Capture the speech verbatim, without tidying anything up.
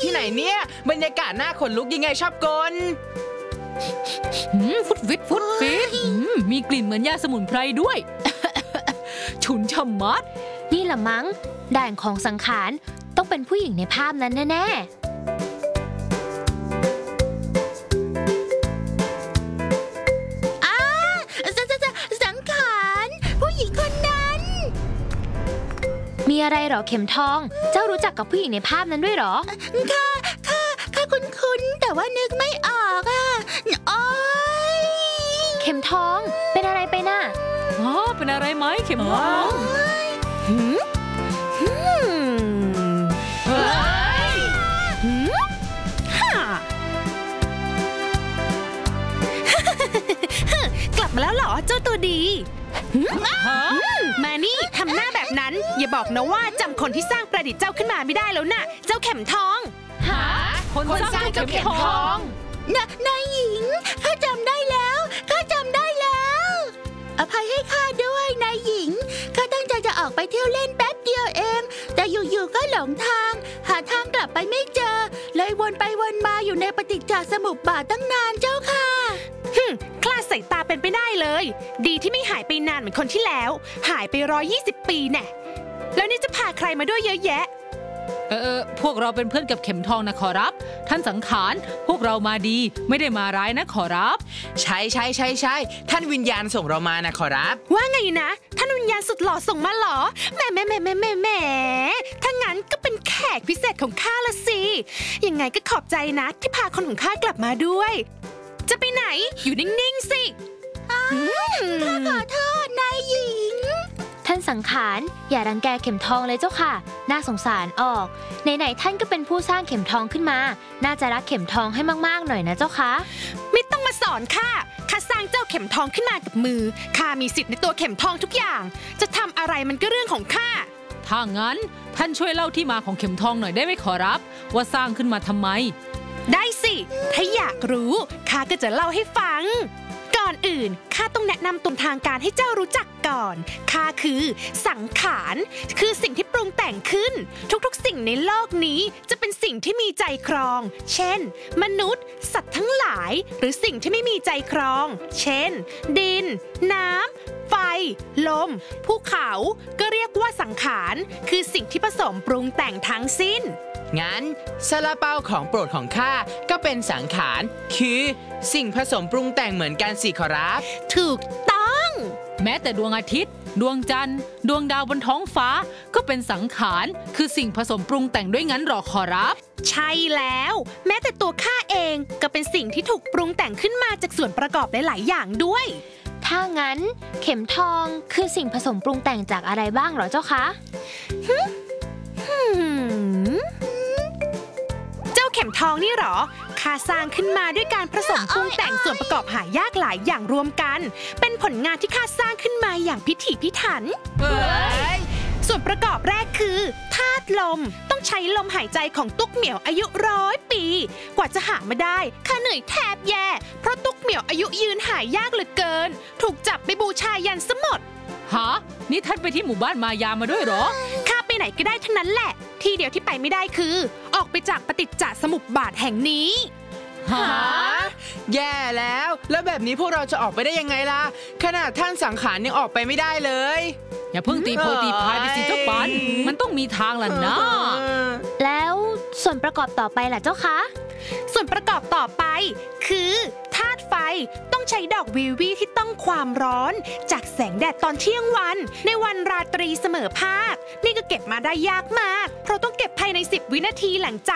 ที่ไหนเนี่ยบรรยากาศน่าขนลุกยังไงชอบกลฟุดฟิตฟุดฟิตมีกลิ่นเหมือนยาสมุนไพรด้วย ฉุนชะมัดนี่ละมั้งด่านของสังขารต้องเป็นผู้หญิงในภาพนั้นแน่ๆสังขารผู้หญิงคนนั้นมีอะไรหรอเข็มทองเจ้ารู้จักกับผู้หญิงในภาพนั้นด้วยหรอค่ะค่ะค่ะคุ้นๆแต่ว่านึกไม่ออกอ่ะโอ๊ยเข็มทองเป็นอะไรไปน่ะอ๋อเป็นอะไรไหมเข็มทองหืมหืมเฮ้ยหืมฮ่ากลับมาแล้วเหรอเจ้าตัวดีมานี่ทำหน้าแบบนั้นอย่าบอกนะว่าจำคนที่สร้างประดิษฐ์เจ้าขึ้นมาไม่ได้แล้วน่ะเจ้าเข็มทองหาคนสร้างเจ้าเข็มทองนะนายหญิงข้าจำได้แล้วข้าจำได้แล้วอภัยให้ข้าด้วยนายหญิงข้าตั้งใจจะออกไปเที่ยวเล่นแป๊บเดียวเองแต่อยู่ๆก็หลงทางหาทางกลับไปไม่เจอเลยวนไปวนมาอยู่ในปฏิจจสมุปบาทตั้งนานเจ้าค่ะฮึคลาดสายตาเป็นไปได้เลยดีที่ไม่หายไปนานเหมือนคนที่แล้วหายไปร้อยยี่สิบปีแน่แล้วนี่จะพาใครมาด้วยเยอะแยะเออพวกเราเป็นเพื่อนกับเข็มทองนะขอรับท่านสังขารพวกเรามาดีไม่ได้มาร้ายนะขอรับใช่ใช่ใช่ใช่ท่านวิญญาณส่งเรามานะขอรับว่าไงนะท่านวิญญาณสุดหล่อส่งมาเหรอแหมแหมแหมแหมแหมแหมถ้างั้นก็เป็นแขกพิเศษของข้าละสิยังไงก็ขอบใจนะที่พาคนของข้ากลับมาด้วยจะไปไหนอยู่นิ่งๆสิข้าขอโทษนายหญิงท่านสังขารอย่ารังแกเข็มทองเลยเจ้าค่ะน่าสงสารออกไหนๆท่านก็เป็นผู้สร้างเข็มทองขึ้นมาน่าจะรักเข็มทองให้มากๆหน่อยนะเจ้าค่ะไม่ต้องมาสอนข้าข้าสร้างเจ้าเข็มทองขึ้นมากับมือข้ามีสิทธิ์ในตัวเข็มทองทุกอย่างจะทำอะไรมันก็เรื่องของข้าถ้างั้นท่านช่วยเล่าที่มาของเข็มทองหน่อยได้ไหมขอรับว่าสร้างขึ้นมาทำไมได้สิถ้าอยากรู้ข้าก็จะเล่าให้ฟังก่อนอื่นข้าต้องแนะนำต้นทางการให้เจ้ารู้จักก่อนข้าคือสังขารคือสิ่งที่ปรุงแต่งขึ้นทุกๆสิ่งในโลกนี้จะเป็นสิ่งที่มีใจครองเช่นมนุษย์สัตว์ทั้งหลายหรือสิ่งที่ไม่มีใจครองเช่นดินน้ำไฟลมภูเขาก็เรียกว่าสังขารคือสิ่งที่ผสมปรุงแต่งทั้งสิ้นงั้นซาลาเปาของโปรดของข้าก็เป็นสังขารคือสิ่งผสมปรุงแต่งเหมือนกันสิขอรับถูกต้องแม้แต่ดวงอาทิตย์ดวงจันทร์ดวงดาวบนท้องฟ้าก็เป็นสังขารคือสิ่งผสมปรุงแต่งด้วยงั้นหรอขอรับใช่แล้วแม้แต่ตัวข้าเองก็เป็นสิ่งที่ถูกปรุงแต่งขึ้นมาจากส่วนประกอบหลายๆอย่างด้วยถ้างั้นเข็มทองคือสิ่งผสมปรุงแต่งจากอะไรบ้างหรอเจ้าคะเจ้าเข็มทองนี่หรอข้าสร้างขึ้นมาด้วยการผสมปรุงแต่งส่วนประกอบหายากหลายอย่างรวมกันเป็นผลงานที่ข้าสร้างขึ้นมาอย่างพิถีพิถันส่วนประกอบแรกคือธาตุลมต้องใช้ลมหายใจของตุ๊กเหมียวอายุร้อยปีกว่าจะหามาได้ข้าเหนื่อยแทบแย่เพราะตุ๊กเหมียวอายุยืนหายากเหลือเกินถูกจับไปบูชายันซะหมดฮะนี่ท่านไปที่หมู่บ้านมายามาด้วยเหรอข้าไปไหนก็ได้ทั้งนั้นแหละที่เดียวที่ไปไม่ได้คือออกไปจากปฏิจจสมุปบาทแห่งนี้ฮะแย่แล้วแล้วแบบนี้พวกเราจะออกไปได้ยังไงล่ะขนาดท่านสังขารยังออกไปไม่ได้เลยอย่าเพิ่งตีโพตีพายไปสิเจ้าปันมันต้องมีทางล่ะนะแล้วส่วนประกอบต่อไปล่ะเจ้าคะส่วนประกอบต่อไปคือธาตุไฟต้องใช้ดอกวิววีที่ต้องความร้อนจากแสงแดดตอนเที่ยงวันในวันราตรีเสมอภาคนี่ก็เก็บมาได้ยากมากเพราะต้องเก็บภายในสิบวินาทีหลังจาก